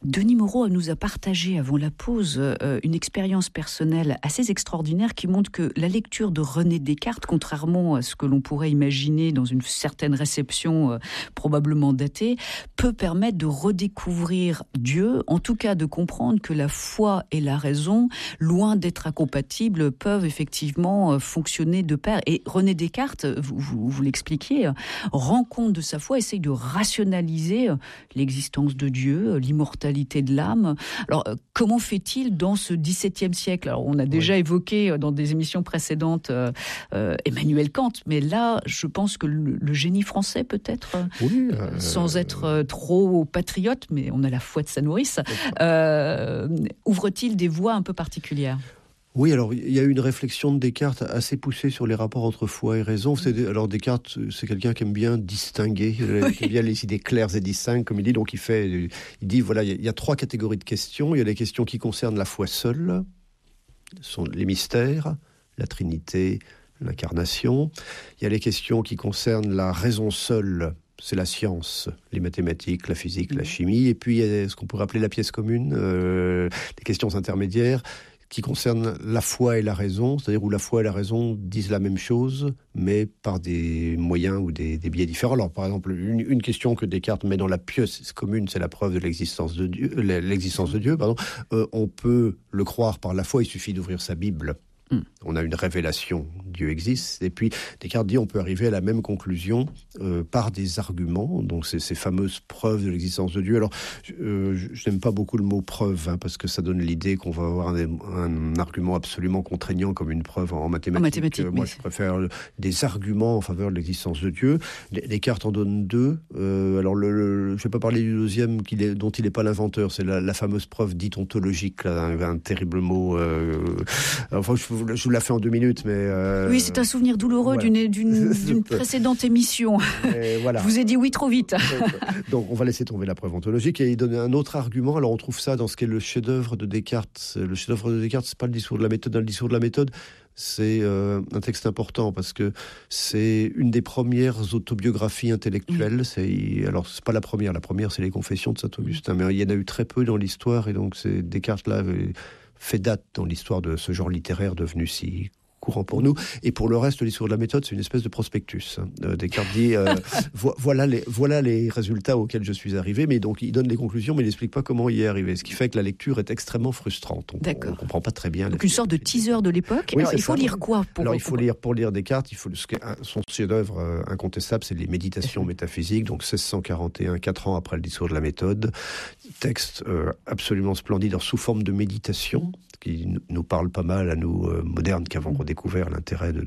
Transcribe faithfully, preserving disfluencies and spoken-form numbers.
Denis Moreau nous a partagé avant la pause euh, une expérience personnelle assez extraordinaire qui montre que la lecture de René Descartes, contrairement à ce que l'on pourrait imaginer dans une certaine réception euh, probablement datée, peut permettre de redécouvrir Dieu, en tout cas de comprendre que la foi et la raison, loin d'être incompatibles, peuvent effectivement euh, fonctionner de pair. Et René Descartes, vous, vous, vous l'expliquiez, euh, rend compte de sa foi, essaye de rationaliser euh, l'existence de Dieu, euh, l'immortalité de l'âme. Alors, comment fait-il dans ce dix-septième siècle ? Alors, on a déjà oui. évoqué dans des émissions précédentes euh, euh, Emmanuel Kant, mais là, je pense que le, le génie français, peut-être, oui, euh, sans être euh, trop patriote, mais on a la foi de sa nourrice, euh, ouvre-t-il des voies un peu particulières ? Oui, alors il y a eu une réflexion de Descartes assez poussée sur les rapports entre foi et raison. C'est, alors Descartes, c'est quelqu'un qui aime bien distinguer, il aime bien les idées claires et distinctes, comme il dit. Donc il fait, il dit voilà, il y a trois catégories de questions. Il y a les questions qui concernent la foi seule, sont les mystères, la Trinité, l'incarnation. Il y a les questions qui concernent la raison seule. C'est la science, les mathématiques, la physique, la chimie. Et puis il y a ce qu'on pourrait appeler la pièce commune, euh, les questions intermédiaires, qui concerne la foi et la raison, c'est-à-dire où la foi et la raison disent la même chose, mais par des moyens ou des, des biais différents. Alors, par exemple, une, une question que Descartes met dans la pièce commune, c'est la preuve de l'existence de Dieu. L'existence de Dieu, pardon. Euh, on peut le croire par la foi, il suffit d'ouvrir sa Bible. Mm. On a une révélation, Dieu existe. Et puis, Descartes dit on peut arriver à la même conclusion euh, par des arguments, donc c'est ces fameuses preuves de l'existence de Dieu. Alors, euh, je, je n'aime pas beaucoup le mot preuve, hein, parce que ça donne l'idée qu'on va avoir un, un argument absolument contraignant comme une preuve en mathématiques. En mathématiques euh, moi, mais... je préfère des arguments en faveur de l'existence de Dieu. Descartes en donne deux. Euh, alors, le, le, je ne vais pas parler du deuxième qu'il est, dont il n'est pas l'inventeur, c'est la, la fameuse preuve dite ontologique, là, un, un terrible mot. Euh, enfin, je Je vous la fais en deux minutes, mais... Euh... Oui, c'est un souvenir douloureux voilà. d'une, d'une, d'une précédente émission. Voilà. Je vous ai dit oui trop vite. Donc, on va laisser tomber la preuve ontologique et il donne un autre argument. Alors, on trouve ça dans ce qu'est le chef-d'œuvre de Descartes. Le chef-d'œuvre de Descartes, c'est pas le discours de la méthode. Dans le discours de la méthode, c'est euh, un texte important parce que c'est une des premières autobiographies intellectuelles. Mmh. C'est, alors, c'est pas la première. La première, c'est les Confessions de Saint-Augustin. Mais il y en a eu très peu dans l'histoire et donc, c'est Descartes, là... fait date dans l'histoire de ce genre littéraire devenu si courant pour nous. Et pour le reste, l'histoire de la méthode, c'est une espèce de prospectus. Euh, Descartes dit, euh, vo- voilà, les, voilà les résultats auxquels je suis arrivé, mais donc il donne les conclusions, mais il n'explique pas comment y est arrivé. Ce qui fait que la lecture est extrêmement frustrante. On ne comprend pas très bien. Donc une sorte de teaser de l'époque. Oui, alors, il faut ça. lire quoi pour Alors, il faut lire, pour lire Descartes, il faut, son chef-d'œuvre euh, incontestable, c'est les Méditations métaphysiques, donc seize cent quarante et un, quatre ans après le discours de la méthode. Texte euh, absolument splendide, sous forme de méditation, qui nous parle pas mal à nous euh, modernes qui avons redécouvert l'intérêt de